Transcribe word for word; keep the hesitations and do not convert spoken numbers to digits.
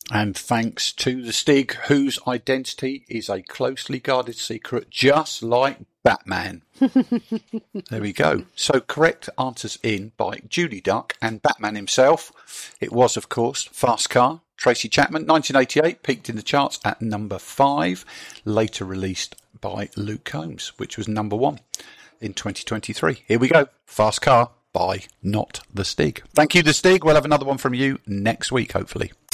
And thanks to the Stig, whose identity is a closely guarded secret, just like Batman. There we go. So correct answers in by Julie Duck and Batman himself. It was, of course, Fast Car. Tracy Chapman, nineteen eighty-eight, peaked in the charts at number five, later released by Luke Combs, which was number one in twenty twenty-three. Here we go. Fast Car by Not the Stig. Thank you, the Stig. We'll have another one from you next week, hopefully.